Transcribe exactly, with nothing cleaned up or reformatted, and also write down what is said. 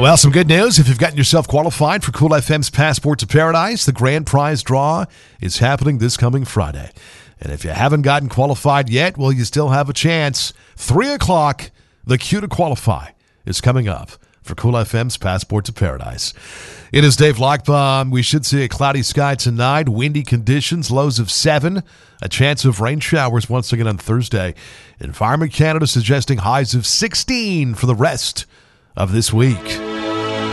Well, some good news. If you've gotten yourself qualified for Cool F M's Passport to Paradise, the grand prize draw is happening this coming Friday. And if you haven't gotten qualified yet, well, you still have a chance. three o'clock, the Q to Qualify is coming up for Cool F M's Passport to Paradise. It is Dave Lockbaum. We should see a cloudy sky tonight, windy conditions, lows of seven, a chance of rain showers once again on Thursday. Environment Canada suggesting highs of sixteen for the rest of this week.